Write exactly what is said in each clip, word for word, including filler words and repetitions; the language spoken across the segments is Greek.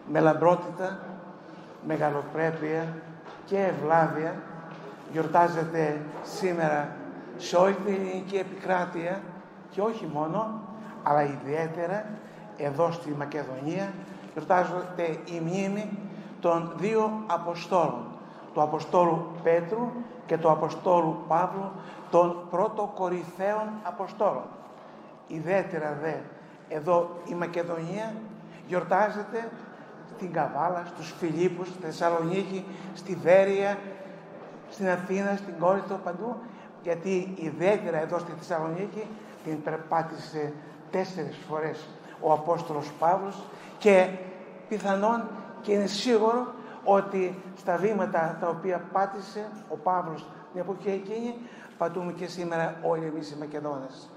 με λαμπρότητα, μεγαλοπρέπεια και ευλάβεια γιορτάζεται σήμερα σε όλη την ελληνική επικράτεια και όχι μόνο, αλλά ιδιαίτερα εδώ στη Μακεδονία γιορτάζεται η μνήμη των δύο Αποστόλων, του Αποστόλου Πέτρου και του Αποστόλου Παύλου, των πρώτων κορυφαίων Αποστόλων. Ιδιαίτερα δε εδώ η Μακεδονία γιορτάζεται στην Καβάλα, στους Φιλίππους, στη Θεσσαλονίκη, στη Βέρεια, στην Αθήνα, στην Κόρινθο, παντού, γιατί ιδιαίτερα εδώ στη Θεσσαλονίκη την περπάτησε τέσσερις φορές ο Απόστολος Παύλος και πιθανόν και είναι σίγουρο ότι στα βήματα τα οποία πάτησε ο Παύλος την εποχή εκείνη πατούμε και σήμερα όλοι εμείς οι Μακεδόνες.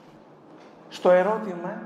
Στο ερώτημα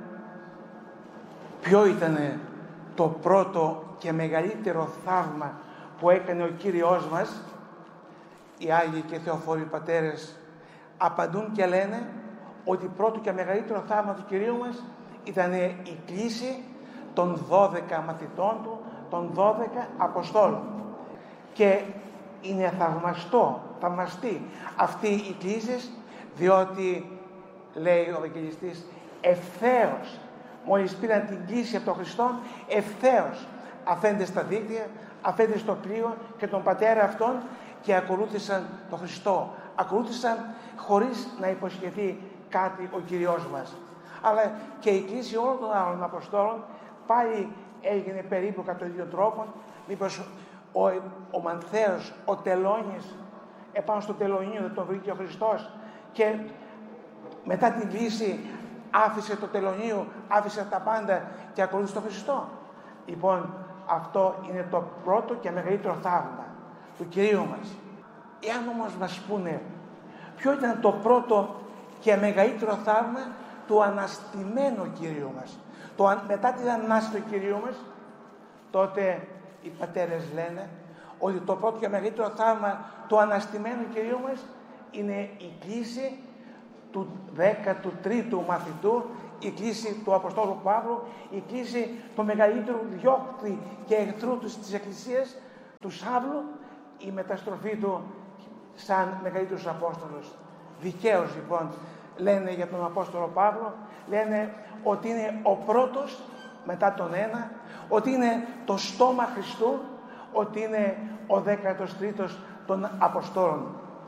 ποιο ήταν το πρώτο και μεγαλύτερο θαύμα που έκανε ο Κύριος μας, οι Άγιοι και Θεοφόροι Πατέρες απαντούν και λένε ότι πρώτο και μεγαλύτερο θαύμα του Κυρίου μας ήταν η κλήση των δώδεκα μαθητών του, των δώδεκα Αποστόλων. Και είναι θαυμαστό, θαυμαστή αυτή η κλήση, διότι λέει ο Ευαγγελιστής ευθέως, μόλις πήραν την κλήση από τον Χριστό, ευθέως αφέντε στα δίκτυα, αφέντε στο πλοίο και τον πατέρα αυτόν και ακολούθησαν τον Χριστό. Ακολούθησαν χωρίς να υποσχεθεί κάτι ο Κυριός μας. Αλλά και η κλήση όλων των άλλων Αποστόλων πάλι έγινε περίπου κατά τον ίδιο τρόπο. Μήπως ο, ο Μανθαίος, ο Τελώνης, επάνω στο τελωνίο δεν τον βρήκε ο Χριστός και μετά την κλήση άφησε το τελωνίο, άφησε τα πάντα και ακολούθησε τον Χριστό. Λοιπόν, αυτό είναι το πρώτο και μεγαλύτερο θαύμα του Κυρίου μας. Εάν όμως μας πούνε ποιο ήταν το πρώτο και μεγαλύτερο θαύμα του αναστημένου Κυρίου μας, το, μετά την Ανάσταση του Κυρίου μας, τότε οι πατέρες λένε ότι το πρώτο και μεγαλύτερο θαύμα του αναστημένου Κυρίου μας είναι η κλήση του δέκατου τρίτου μαθητού, η κλήση του Αποστόλου Παύλου, η κλήση του μεγαλύτερου διώκτη και εχθρού της Εκκλησίας, του Σαύλου, η μεταστροφή του σαν μεγαλύτερος Απόστολος. Δικαίως λοιπόν λένε για τον Απόστολο Παύλο, λένε ότι είναι ο πρώτος μετά τον ένα, ότι είναι το στόμα Χριστού, ότι είναι ο δέκατος τρίτος των Αποστόλων.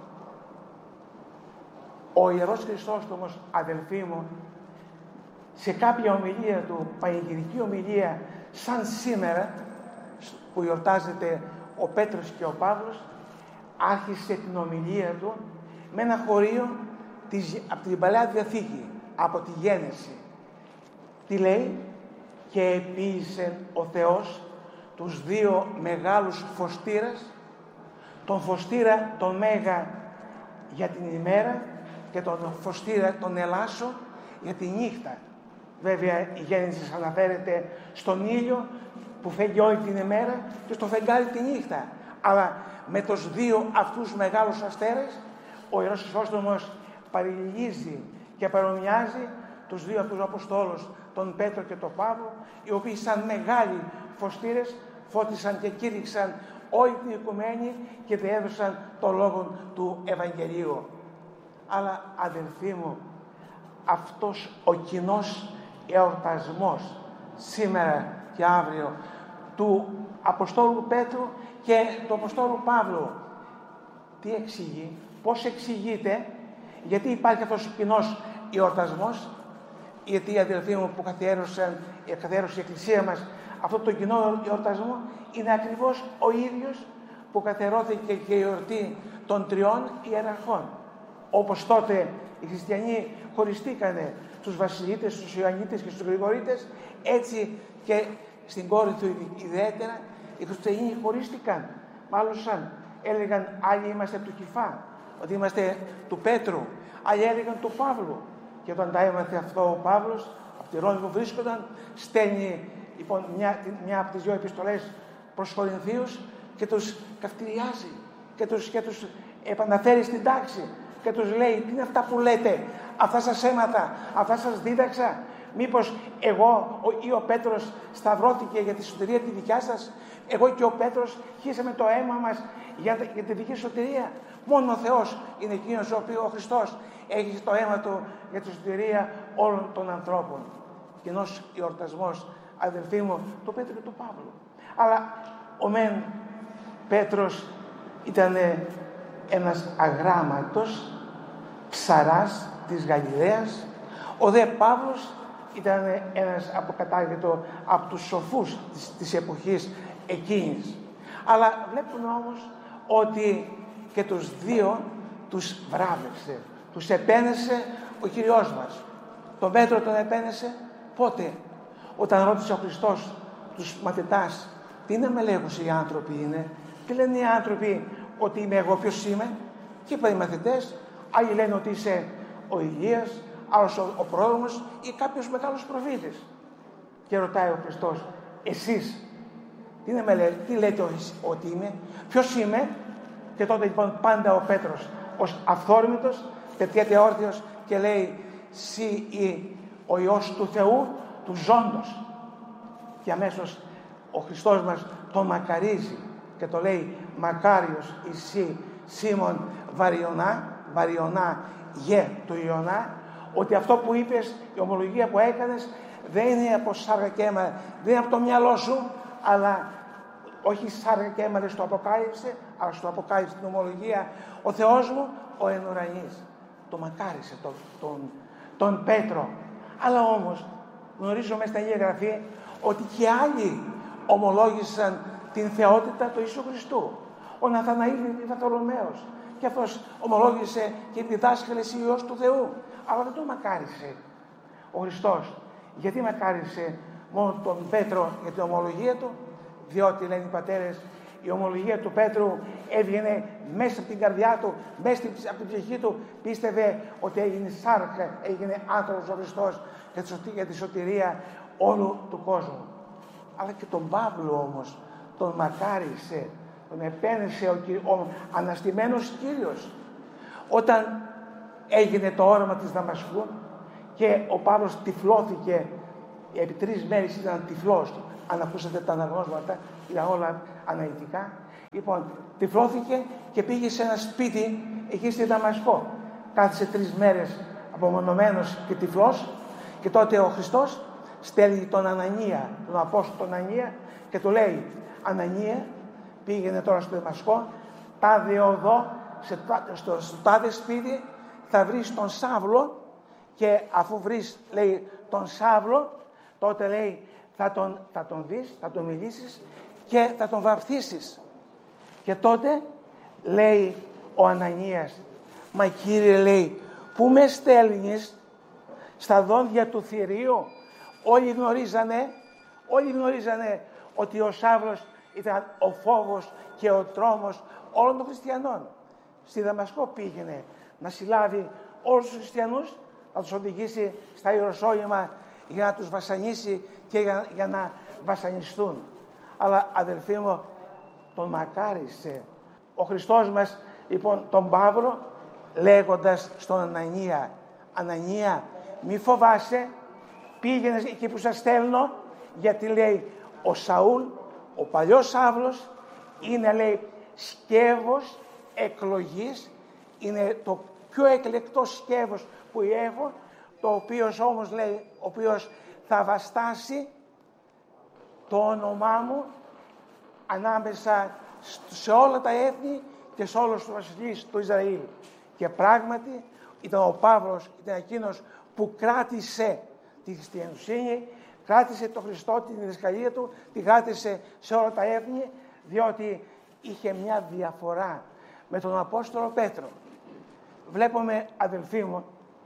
Ο Ιερός Χρυσόστομος, αδελφοί μου, σε κάποια ομιλία του, πανηγυρική ομιλία σαν σήμερα, που γιορτάζεται ο Πέτρος και ο Παύλος, άρχισε την ομιλία του με ένα χωρίο της, από την Παλαιά Διαθήκη, από τη Γένεση. Τι λέει? Και επίησε ο Θεός τους δύο μεγάλους φωστήρας, τον φωστήρα τον Μέγα για την ημέρα και τον φωστήρα τον Ελάσσο για τη νύχτα. Βέβαια η Γέννηση αναφέρεται στον ήλιο που φέγγει όλη την ημέρα και στο φεγγάρι τη νύχτα. Αλλά με τους δύο αυτούς μεγάλους αστέρες ο Ιερός Χρυσόστομος παραλληλίζει και παρομοιάζει τους δύο αυτούς Αποστόλους, τον Πέτρο και τον Παύλο, οι οποίοι σαν μεγάλοι φωστήρες φώτισαν και κήρυξαν όλη την οικουμένη και διέδωσαν το λόγο του Ευαγγελίου. Αλλά αδελφοί μου, αυτός ο κοινός εορτασμός σήμερα και αύριο του Αποστόλου Πέτρου και του Αποστόλου Παύλου, τι εξηγεί, πώς εξηγείται, γιατί υπάρχει αυτός ο κοινός εορτασμός, γιατί οι αδελφοί μου που καθιέρωσαν, καθιέρωσε η Εκκλησία μας αυτό το κοινό εορτασμό είναι ακριβώς ο ίδιος που καθιερώθηκε και η εορτή των τριών ιεραρχών. Όπως τότε οι χριστιανοί χωριστήκανε στους βασιλίτες, στους Ιωαννίτες και στους Γρηγορίτες, έτσι και στην Κόρινθο ιδιαίτερα οι χριστιανοί χωρίστηκαν. Μάλωσαν, έλεγαν άλλοι είμαστε του Κηφά, ότι είμαστε του Πέτρου, άλλοι έλεγαν του Παύλου. Και όταν τα έμαθε αυτό ο Παύλος, από τη Ρώμη που βρίσκονταν, στέλνει λοιπόν μια, μια από τις δύο επιστολές προς Κορινθίους και τους καυτηριάζει και τους, και τους επαναφέρει στην τάξη και τους λέει τι είναι αυτά που λέτε, αυτά σας έμαθα, αυτά σας δίδαξα, Μήπως εγώ ή ο Πέτρος σταυρώθηκε για τη σωτηρία τη δικιά σας? Εγώ και ο Πέτρος χύσαμε το αίμα μας για, για τη δική σωτηρία. Μόνο ο Θεός είναι εκείνος ο οποίος ο Χριστός έχει το αίμα του για τη σωτηρία όλων των ανθρώπων. Κοινός εορτασμός, αδελφοί μου, του Πέτρου και του Παύλου. Αλλά ο μεν Πέτρος ήταν ένας αγράμματος ψαράς της Γαλιλαίας, ο δε Παύλος ήταν ένας αποκατάγητο από τους σοφούς της, της εποχής εκείνης. Αλλά βλέπουμε όμως ότι και τους δύο τους βράβευσε, τους επένεσε ο Κυριός μας. Τον Πέτρο τον επένεσε πότε? Όταν ρώτησε ο Χριστός τους μαθητάς, τι να με λέγουν οι άνθρωποι είναι? Τι λένε οι άνθρωποι ότι είμαι εγώ? Ποιος είμαι? Και είπαν οι μαθητές, άλλοι λένε ότι είσαι ο Ηλίας, άλλος ο, ο πρόδρομος ή κάποιος μεγάλος προφήτης. Και ρωτάει ο Χριστός, εσείς τι, να με λέτε, τι λέτε ότι είμαι? Ποιος είμαι? Και τότε λοιπόν πάντα ο Πέτρος ως αυθόρμητος πετιέται όρθιος και λέει, «Συ ή ο Υιός του Θεού, του ζώντος». Και αμέσως ο Χριστός μας τον μακαρίζει και το λέει, «Μακάριος εσύ Σίμων Βαριονά, Βαριονά γε του Ιωνά», ότι αυτό που είπες, η ομολογία που έκανες, δεν είναι από σάρκα και αίμα, δεν είναι από το μυαλό σου, αλλά όχι σάρκα και αίμα, στο αποκάλυψε, αλλά στο αποκάλυψε την ομολογία ο Θεός μου, ο εν ουρανής. Το μακάρισε τον, τον, τον Πέτρο. Αλλά όμως γνωρίζουμε στα Αγία Γραφή ότι και άλλοι ομολόγησαν την θεότητα του Ιησού Χριστού. Ο Ναθαναήλ Βαρθολομαίος, και αυτός ομολόγησε και διδάσκαλες Υιός του Θεού. Αλλά δεν τον μακάρισε ο Χριστός. Γιατί μακάρισε μόνο τον Πέτρο για την ομολογία του? Διότι, λένε οι πατέρες, η ομολογία του Πέτρου έβγαινε μέσα από την καρδιά του, μέσα από την ψυχή του. Πίστευε ότι έγινε σάρκα, έγινε άνθρωπος ο Χριστός για τη σωτηρία όλου του κόσμου. Αλλά και τον Παύλο όμως τον μακάρισε, τον επένεσε ο, ο αναστημένος Κύριος. Όταν έγινε το όραμα της Δαμασκού και ο Παύλος τυφλώθηκε, επί τρεις μέρες ήταν τυφλός, αν ακούσατε τα αναγνώσματα, ήταν όλα αναλυτικά. Λοιπόν, τυφλώθηκε και πήγε σε ένα σπίτι εκεί στη Δαμασκό. Κάθισε τρεις μέρες απομονωμένος και τυφλός, και τότε ο Χριστός στέλνει τον Ανανία, τον Απόστολο τον Ανανία, και του λέει, «Ανανία, πήγαινε τώρα στο Δαμασκό, τάδε οδό, σε, στο, στο τάδε σπίτι, θα βρεις τον Σάβλο, και αφού βρεις, λέει, τον Σάβλο, τότε λέει, θα τον, θα τον δεις, θα τον μιλήσεις και θα τον βαπτίσεις». Και τότε λέει ο Ανανίας, «Μα Κύριε», λέει, «πού με στέλνεις?» Στα δόντια του θηρίου. Όλοι γνωρίζανε, όλοι γνωρίζανε ότι ο Σάβλος ήταν ο φόβος και ο τρόμος όλων των χριστιανών. Στη Δαμασκό πήγαινε να συλλάβει όλους τους χριστιανούς, να τους οδηγήσει στα Ιεροσόλυμα για να τους βασανίσει και για, για να βασανιστούν. Αλλά αδελφοί μου, τον μακάρισε ο Χριστός μας, λοιπόν, τον Παύλο, λέγοντας στον Ανανία, «Ανανία, μη φοβάσαι, πήγαινε εκεί που σας στέλνω», γιατί, λέει, ο Σαούλ, ο παλιός Σάβλος, είναι, λέει, σκεύος εκλογής, είναι το πιο εκλεκτό σκεύος που έχω, το οποίο όμως, λέει, ο οποίος θα βαστάσει το όνομά μου ανάμεσα σε όλα τα έθνη και σε όλους τους βασιλείς του Ισραήλ. Και πράγματι ήταν ο Παύλος, ήταν εκείνος που κράτησε τη χριστιανοσύνη, κράτησε τον Χριστό, την διδασκαλία του, τη κράτησε σε όλα τα έθνη, διότι είχε μια διαφορά με τον Απόστολο Πέτρο. Βλέπουμε, αδελφοί μου,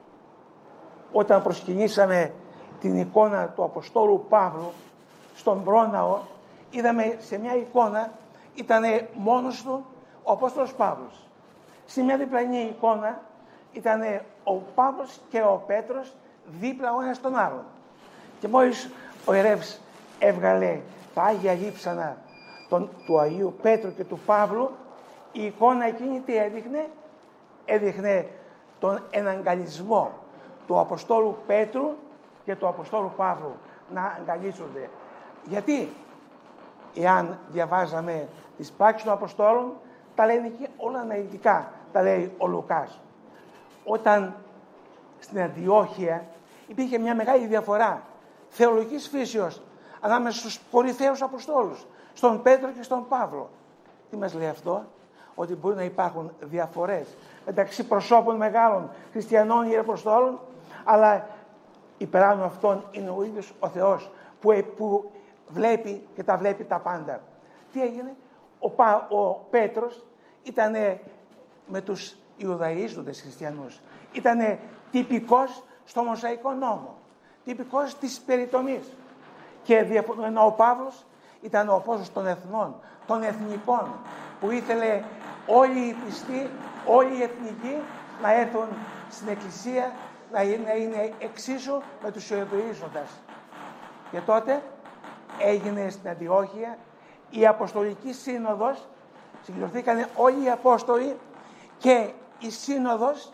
όταν προσκυνήσαμε την εικόνα του Αποστόλου Παύλου στον πρόναο, είδαμε σε μια εικόνα, ήταν μόνος του ο Απόστολος Παύλος. Σε μια διπλανή εικόνα ήταν ο Παύλος και ο Πέτρος δίπλα ο ένας στον άλλον. Και μόλις ο ιερεύς έβγαλε τα Άγια Λείψανα τον, του Αγίου Πέτρου και του Παύλου, η εικόνα εκείνη τι έδειχνε? Έδειχνε τον εναγκαλισμό του Αποστόλου Πέτρου και του Αποστόλου Παύλου να αγκαλίζονται. Γιατί, εάν διαβάζαμε τις πράξεις των Αποστόλων, τα λένε εκεί όλα αναλυτικά, τα λέει ο Λουκάς. Όταν στην Αντιόχεια υπήρχε μια μεγάλη διαφορά θεολογικής φύσεως ανάμεσα στους κορυφαίους Αποστόλους, στον Πέτρο και στον Παύλο. Τι μας λέει αυτό? Ότι μπορεί να υπάρχουν διαφορές μεταξύ προσώπων μεγάλων χριστιανών ή Αποστόλων, αλλά υπεράνω αυτών είναι ο ίδιος ο Θεός που, που βλέπει και τα βλέπει τα πάντα. Τι έγινε? Ο, Πα, ο Πέτρος ήταν με τους Ιουδαίζοντες χριστιανούς. Ήταν τυπικός στο Μωσαϊκό νόμο. Τυπικός της περιτομής. Και ενώ ο Παύλος ήταν ο απόστολος των εθνών, των εθνικών, που ήθελε όλοι οι πιστοί, όλοι οι εθνικοί να έρθουν στην Εκκλησία, να είναι εξίσου με τους Ιουδαίζοντες. Και τότε έγινε στην Αντιόχεια η Αποστολική Σύνοδος, συγκεντρωθήκαν όλοι οι Απόστολοι και η Σύνοδος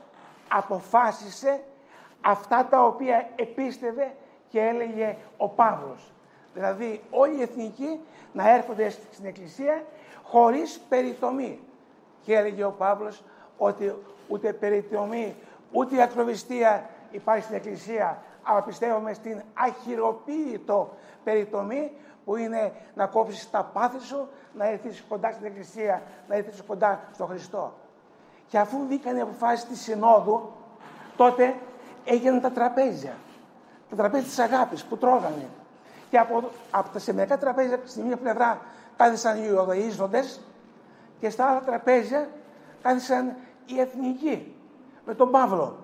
αποφάσισε αυτά τα οποία επίστευε και έλεγε ο Παύλος. Δηλαδή όλοι οι εθνικοί να έρχονται στην Εκκλησία χωρίς περιτομή. Και έλεγε ο Παύλος ότι ούτε περιτομή, ούτε ακροβιστία υπάρχει στην Εκκλησία, αλλά πιστεύουμε στην αχυροποίητο περιτομή, που είναι να κόψεις τα πάθη σου, να έρθεις κοντά στην Εκκλησία, να έρθεις κοντά στον Χριστό. Και αφού βγήκαν οι αποφάσεις της Συνόδου, τότε έγιναν τα τραπέζια. Τα τραπέζια της αγάπης που τρώγανε. Και από, από τα σεμιακά τραπέζια, στη μία πλευρά κάθισαν οι Ιουδαίζοντες και στα άλλα τραπέζια κάθισαν οι εθνικοί με τον Παύλο.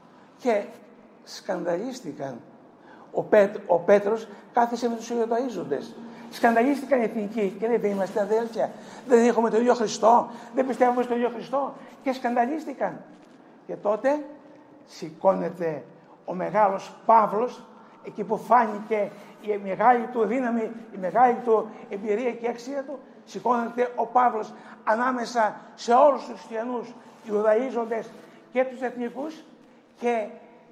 Και σκανδαλίστηκαν. Ο, Πέτ, ο Πέτρος κάθισε με τους Ιουδαίζοντες. Σκανδαλίστηκαν οι εθνικοί και λέει: δεν είμαστε αδέλφια, δεν έχουμε τον ίδιο Χριστό, δεν πιστεύουμε στον ίδιο Χριστό. Και σκανδαλίστηκαν. Και τότε σηκώνεται ο μεγάλος Παύλος, εκεί που φάνηκε η μεγάλη του δύναμη, η μεγάλη του εμπειρία και η αξία του, σηκώνεται ο Παύλος ανάμεσα σε όλους τους χριστιανούς, Ιουδαίζοντες και τους εθνικούς, και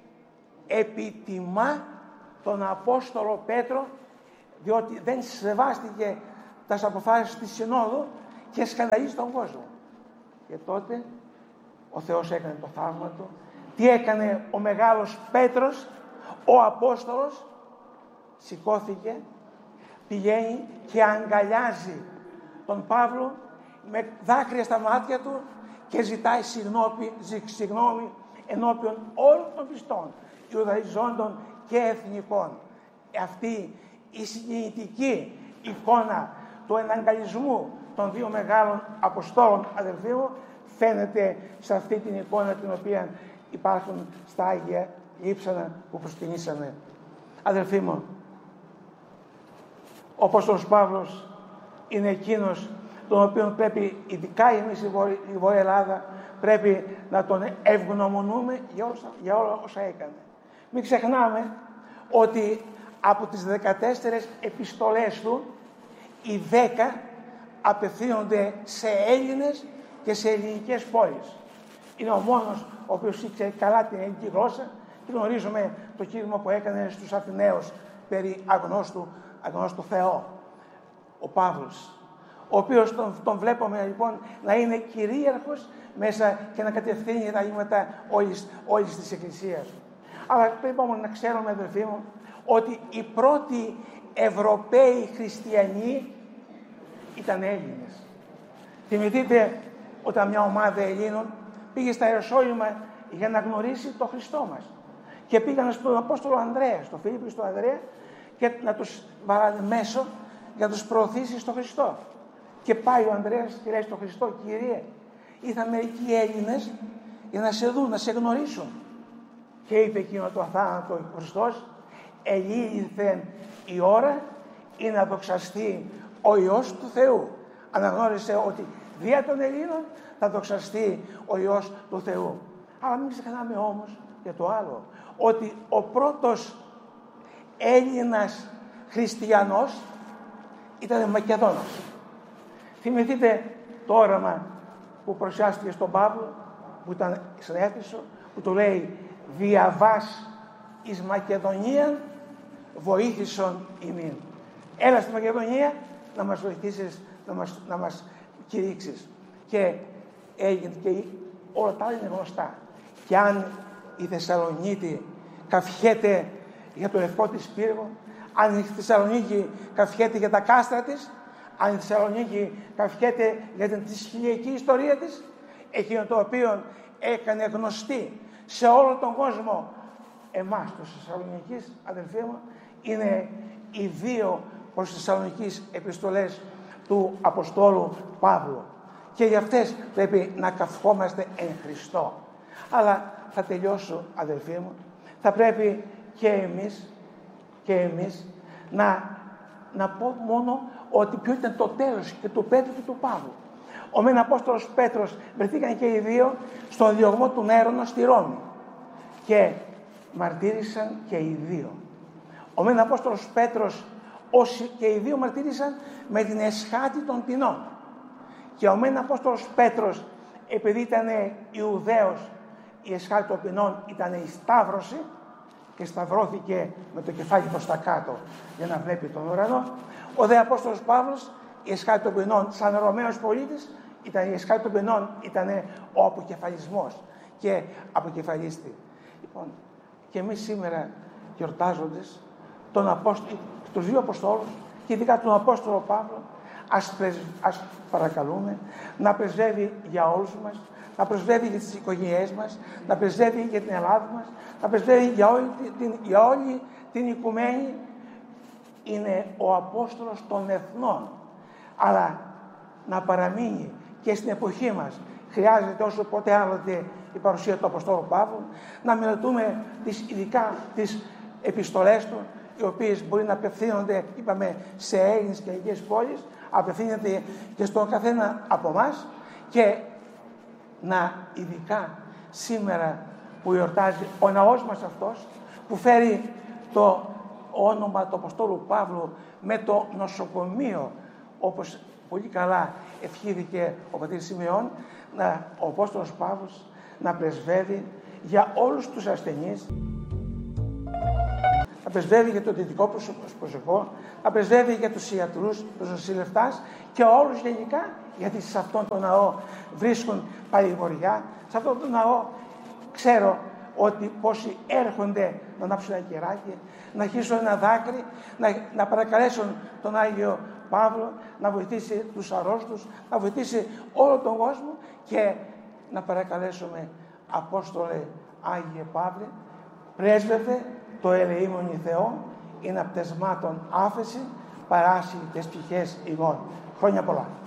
επιτιμά τον Απόστολο Πέτρο, διότι δεν σεβάστηκε τα αποφάσεις της Συνόδου και σκανδαλίζει τον κόσμο. Και τότε ο Θεός έκανε το θαύμα του. Τι έκανε ο μεγάλος Πέτρος, ο Απόστολος? Σηκώθηκε, πηγαίνει και αγκαλιάζει τον Παύλο με δάκρυα στα μάτια του και ζητάει συγγνώμη ενώπιον όλων των πιστών, Ιουδαϊζόντων και εθνικών. Αυτή η συγκινητική εικόνα του εναγκαλισμού των δύο μεγάλων Αποστόλων, αδελφοί μου, φαίνεται σε αυτή την εικόνα την οποία υπάρχουν στα Άγια Λείψανα που προσκυνήσαμε. Αδελφοί μου, ο Απόστολος Παύλος είναι εκείνος τον οποίο πρέπει, ειδικά εμείς η Βόρεια Ελλάδα, πρέπει να τον ευγνωμονούμε για, όσα, για όλα όσα έκανε. Μην ξεχνάμε ότι από τις δεκατέσσερις επιστολές του, οι δέκα απευθύνονται σε Έλληνες και σε ελληνικές πόλεις. Είναι ο μόνος ο οποίος ήξερε καλά την ελληνική γλώσσα και γνωρίζουμε το κήρυγμα που έκανε στους Αθηναίους περί αγνώστου, αγνώστου Θεό. Ο Παύλος, ο οποίος τον, τον βλέπουμε λοιπόν να είναι κυρίαρχος μέσα και να κατευθύνει τα γήματα όλης, όλης της Εκκλησίας. Αλλά πρέπει όμως να ξέρουμε, αδελφοί μου, ότι οι πρώτοι Ευρωπαίοι χριστιανοί ήταν Έλληνες. Θυμηθείτε όταν μια ομάδα Ελλήνων πήγε στα Ιεροσόλυμα για να γνωρίσει τον Χριστό μας. Και πήγαν στον Απόστολο Ανδρέα, στον Φιλίππη στον Ανδρέα, και να τους βάλανε μέσω για να τους προωθήσει στον Χριστό. Και πάει ο Ανδρέας και λέει στον Χριστό: Κύριε, ήρθαν μερικοί Έλληνες για να σε δουν, να σε γνωρίσουν. Και είπε εκείνο το αθάνατο ο Χριστός: ελήλθεν η ώρα ή να δοξαστεί ο Υιός του Θεού. Αναγνώρισε ότι δια των Ελλήνων θα δοξαστεί ο Υιός του Θεού. Αλλά μην ξεχνάμε όμως για το άλλο, ότι ο πρώτος Έλληνας χριστιανός ήταν Μακεδόνας. Θυμηθείτε το όραμα που προσιάστηκε στον Παύλο, που ήταν στην Έφεσο, που του λέει: διαβάς εις Μακεδονίαν βοήθησον ημίν. Έλα στη Μακεδονία να μας βοηθήσεις, να μας, να μας κηρύξεις. Και έγινε και όλα τα άλλα είναι γνωστά. Και αν η Θεσσαλονίκη καυχέται για το λευκό της πύργο, αν η Θεσσαλονίκη καυχέται για τα κάστρα της, αν η Θεσσαλονίκη καυχέται για την χιλιακή ιστορία της, εκείνο το οποίο έκανε γνωστή σε όλο τον κόσμο εμάς τους Θεσσαλονικείς, αδελφοί μου, είναι οι δύο προς Θεσσαλονικείς επιστολές του Αποστόλου Παύλου. Και για αυτές πρέπει να καυχόμαστε εν Χριστώ. Αλλά θα τελειώσω, αδελφοί μου, θα πρέπει και εμείς, και εμείς να, να πω μόνο ότι ποιο ήταν το τέλος και του Πέτρου και του Παύλου. Ο μεν Απόστολος Πέτρος βρεθήκαν και οι δύο στον διωγμό του Νέρονο στη Ρώμη και μαρτύρησαν και οι δύο. Ο μεν Απόστολος Πέτρος, όσοι και οι δύο μαρτύρησαν με την εσχάτη των ποινών. Και ο μεν Απόστολος Πέτρος, επειδή ήταν Ιουδαίος, η εσχάτη των ποινών ήταν η σταύρωση και σταυρώθηκε με το κεφάλι προς τα κάτω για να βλέπει τον ουρανό. Ο δε Απόστολος Παύλος, η εσχάτη των ποινών, σαν Ρωμαίος πολίτης, ήταν η εσχάτη των ποινών, ήταν ο αποκεφαλισμός και αποκεφαλίστη. Λοιπόν, και εμείς σήμερα γιορτάζοντες τον Απόστολο, τους δύο Αποστόλους και ειδικά τον Απόστολο Παύλο, ας, πρεσ, ας παρακαλούμε να πρεσβεύει για όλους μας, να πρεσβεύει για τις οικογένειές μας, να πρεσβεύει για την Ελλάδα μας, να πρεσβεύει για όλη την, για όλη την οικουμένη. Είναι ο Απόστολος των Εθνών, αλλά να παραμείνει και στην εποχή μας. Χρειάζεται όσο ποτέ άλλοτε η παρουσία του Αποστόλου Παύλου, να μελετούμε τις, ειδικά τις επιστολές του, οι οποίες μπορεί να απευθύνονται, είπαμε, σε Έλληνες και ελληνικές πόλεις, απευθύνεται και στον καθένα από εμάς και να ειδικά σήμερα που γιορτάζει ο ναός μας αυτός, που φέρει το όνομα του Αποστόλου Παύλου με το νοσοκομείο, όπως πολύ καλά ευχήθηκε ο πατήρ Σημεών, να, ο Απόστολος Παύλος να πρεσβεύει για όλους τους ασθενείς, να πρεσβεύει για το δυτικό προσωπικό, να πρεσβεύει για τους ιατρούς, τους νοσηλευτάς και όλους γενικά, γιατί σε αυτόν τον ναό βρίσκουν παρηγοριά, σε αυτόν τον ναό ξέρω ότι πόσοι έρχονται να ανάψουν ένα κεράκι, να αρχίσουν ένα δάκρυ, να, να παρακαλέσουν τον Άγιο Παύλο να βοηθήσει τους αρρώστους, να βοηθήσει όλο τον κόσμο και να παρακαλέσουμε, Απόστολε Άγιε Παύλε, πρέσβευε το ελεήμονι Θεό, είναι απτεσμάτων άφεση, παράσχει τις ψυχές ημών. Χρόνια πολλά.